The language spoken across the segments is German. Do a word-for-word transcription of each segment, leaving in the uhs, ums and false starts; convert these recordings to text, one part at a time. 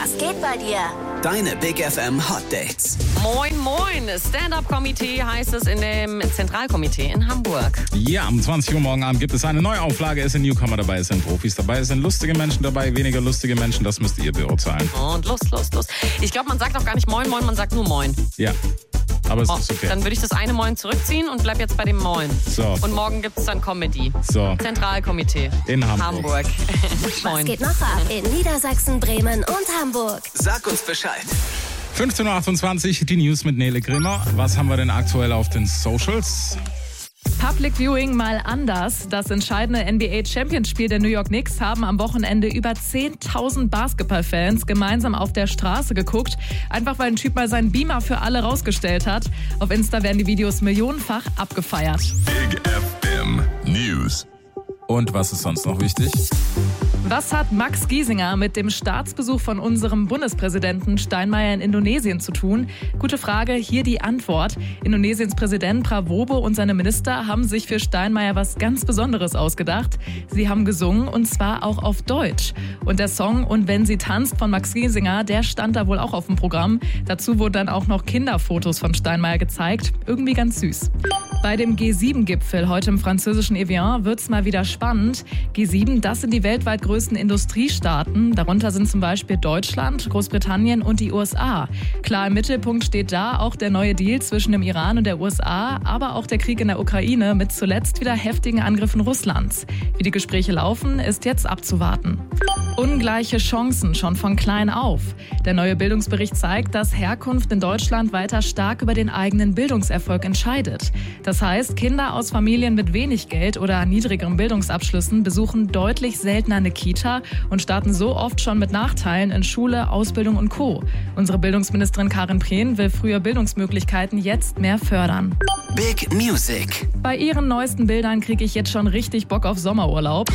Was geht bei dir? Deine Big F M Hot Dates. Moin, moin. Stand-Up-Komitee heißt es in dem Zentralkomitee in Hamburg. Ja, um zwanzig Uhr morgen Abend gibt es eine Neuauflage. Es sind Newcomer dabei, es sind Profis dabei, es sind lustige Menschen dabei, weniger lustige Menschen. Das müsst ihr beurteilen. Und Lust, Lust, Lust. Ich glaube, man sagt auch gar nicht Moin, Moin, man sagt nur Moin. Ja, aber es Oh, ist okay. Dann würde ich das eine Moin zurückziehen und bleib jetzt bei dem Moin. So. Und morgen gibt es dann Comedy. So. Zentralkomitee. In Hamburg. Hamburg. Was Moin. geht noch ab in Niedersachsen, Bremen und Hamburg? Sag uns Bescheid. fünfzehn Uhr achtundzwanzig, die News mit Nele Grimmer. Was haben wir denn aktuell auf den Socials? Public Viewing mal anders. Das entscheidende N B A-Champions-Spiel der New York Knicks haben am Wochenende über zehntausend Basketballfans gemeinsam auf der Straße geguckt. Einfach weil ein Typ mal seinen Beamer für alle rausgestellt hat. Auf Insta werden die Videos millionenfach abgefeiert. Big F M News. Und was ist sonst noch wichtig? Was hat Max Giesinger mit dem Staatsbesuch von unserem Bundespräsidenten Steinmeier in Indonesien zu tun? Gute Frage, hier die Antwort. Indonesiens Präsident Prabowo und seine Minister haben sich für Steinmeier was ganz Besonderes ausgedacht. Sie haben gesungen und zwar auch auf Deutsch. Und der Song Und wenn sie tanzt von Max Giesinger, der stand da wohl auch auf dem Programm. Dazu wurden dann auch noch Kinderfotos von Steinmeier gezeigt. Irgendwie ganz süß. Bei dem G sieben Gipfel heute im französischen Evian wird's mal wieder spannend. G sieben, das sind die weltweit größten Industriestaaten. Darunter sind zum Beispiel Deutschland, Großbritannien und die U S A. Klar im Mittelpunkt steht da auch der neue Deal zwischen dem Iran und der U S A, aber auch der Krieg in der Ukraine mit zuletzt wieder heftigen Angriffen Russlands. Wie die Gespräche laufen, ist jetzt abzuwarten. Ungleiche Chancen schon von klein auf. Der neue Bildungsbericht zeigt, dass Herkunft in Deutschland weiter stark über den eigenen Bildungserfolg entscheidet. Das heißt, Kinder aus Familien mit wenig Geld oder niedrigeren Bildungsabschlüssen besuchen deutlich seltener eine Kita und starten so oft schon mit Nachteilen in Schule, Ausbildung und Co. Unsere Bildungsministerin Karin Prehn will frühe Bildungsmöglichkeiten jetzt mehr fördern. Big Music. Bei ihren neuesten Bildern kriege ich jetzt schon richtig Bock auf Sommerurlaub.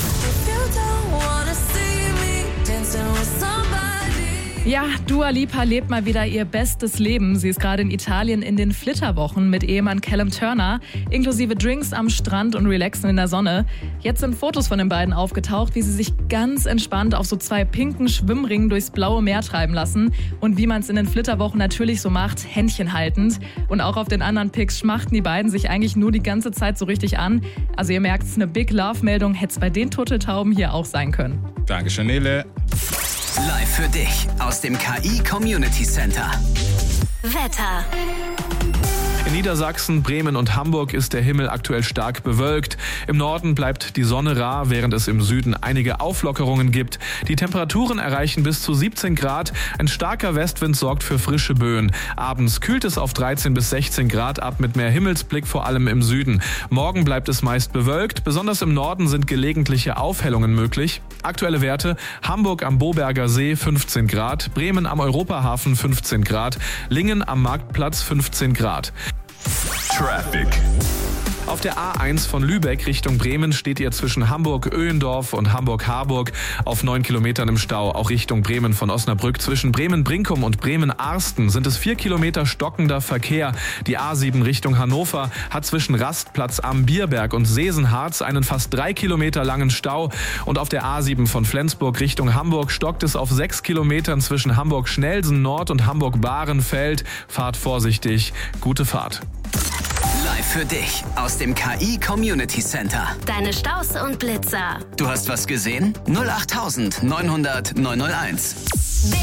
Ja, Dua Lipa lebt mal wieder ihr bestes Leben. Sie ist gerade in Italien in den Flitterwochen mit Ehemann Callum Turner, inklusive Drinks am Strand und Relaxen in der Sonne. Jetzt sind Fotos von den beiden aufgetaucht, wie sie sich ganz entspannt auf so zwei pinken Schwimmringen durchs blaue Meer treiben lassen. Und wie man es in den Flitterwochen natürlich so macht, Händchen haltend. Und auch auf den anderen Pics schmachten die beiden sich eigentlich nur die ganze Zeit so richtig an. Also ihr merkt, es ist eine Big Love-Meldung, hätte es bei den Turteltauben hier auch sein können. Dankeschön, Nele. Live für dich aus dem K I Community Center. Wetter. In Niedersachsen, Bremen und Hamburg ist der Himmel aktuell stark bewölkt. Im Norden bleibt die Sonne rar, während es im Süden einige Auflockerungen gibt. Die Temperaturen erreichen bis zu siebzehn Grad. Ein starker Westwind sorgt für frische Böen. Abends kühlt es auf dreizehn bis sechzehn Grad ab mit mehr Himmelsblick, vor allem im Süden. Morgen bleibt es meist bewölkt. Besonders im Norden sind gelegentliche Aufhellungen möglich. Aktuelle Werte: Hamburg am Boberger See fünfzehn Grad, Bremen am Europahafen fünfzehn Grad, Lingen am Marktplatz fünfzehn Grad. Traffic. Auf der A eins von Lübeck Richtung Bremen steht ihr zwischen Hamburg-Öhendorf und Hamburg-Harburg auf neun Kilometern im Stau. Auch Richtung Bremen von Osnabrück zwischen Bremen-Brinkum und Bremen-Arsten sind es vier Kilometer stockender Verkehr. Die A sieben Richtung Hannover hat zwischen Rastplatz am Bierberg und Sesenharz einen fast drei Kilometer langen Stau. Und auf der A sieben von Flensburg Richtung Hamburg stockt es auf sechs Kilometern zwischen Hamburg-Schnelsen-Nord und Hamburg-Bahrenfeld. Fahrt vorsichtig, gute Fahrt. Live für dich aus dem K I Community Center. Deine Staus und Blitzer. Du hast was gesehen? null acht neun null null neun null eins.